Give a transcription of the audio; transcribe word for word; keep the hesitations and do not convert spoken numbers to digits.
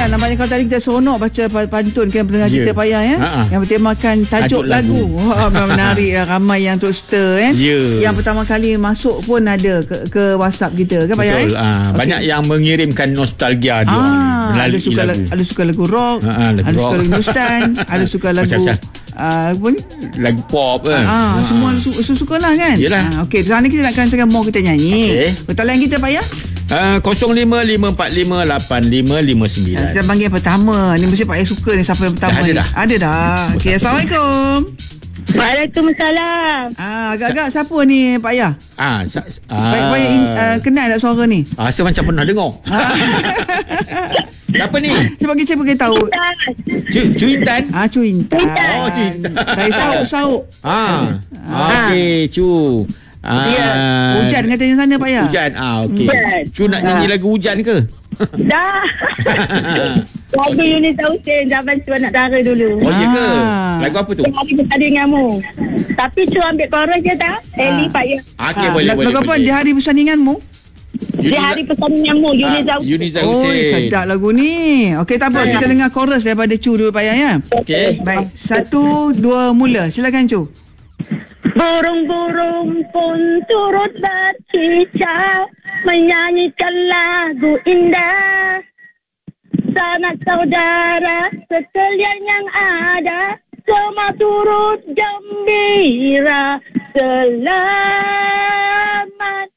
Payah, nampaknya kalau tadi kita seronok baca pantun kan pendengar yeah. kita Payah ya. Ha-ha. Yang bertemakan tajuk, tajuk lagu. Wah, menarik lah, ramai yang untuk stir eh. Yeah. Yang pertama kali masuk pun ada ke, ke WhatsApp kita kan Payah. Betul. Eh? Ha, okay. Banyak yang mengirimkan nostalgia dia ah, ada suka lagu. Ada suka lagu rock, ha-ha, lagu ada rock. Suka lagu Hindustan, ada suka lagu Uh, apa ni? Lagu pop kan. Ah, ha. Semua su- su-suka lah kan. Yalah. Ah, okey, sekarang ni kita nak akan mau kita nyanyi. Okay. Talian kita Payah. Uh, kosong lima lima empat lima lapan lima lima sembilan. Kita panggil yang pertama. Ni mesti Payah suka ni siapa yang pertama. Dah ada ni. dah. Ada dah. Okey, Assalamualaikum. Waalaikumsalam. Ah, agak-agak siapa ni Payah? Ah, sa- ah. Payah uh, kenal tak suara ni? Ah, saya macam pernah dengar. Siapa ni? Cuba kita bagi tahu. Cu Intan. Ah, Cu Intan. Oh, Cu Intan. Dari Sauk-Sauk. Ah. ah. Okey, Cu. Ah. Ya. Hujan katanya sana Payah. Hujan. Ah, okey. Cu nak nyanyi lagu hujan ke? Dah. Lagu Yuni Tausin zaman Cu anak dara dulu. Oh, iya ke? Lagu apa tu? Hari bersama denganmu. Tapi Cu ambil chorus je tak? Eli Payah. Okey, boleh, boleh. Lagu apa? Di hari bersandinganmu? Di hari persandinganmu Yuni ah, Tausin. Oh, sedap lagu ni. Okey, tak apa. Kita dengar chorus daripada Cu dulu Payah ya. Okey. Baik. Satu, dua, mula. Silakan Cu. Burung-burung pun turut bercicau menyanyikan lagu indah. Sanak saudara sekalian yang ada semua turut gembira. Selamat